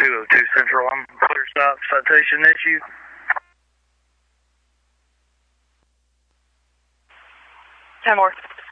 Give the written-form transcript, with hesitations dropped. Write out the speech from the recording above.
202 Central. I'm clear stop citation issue. 10 more.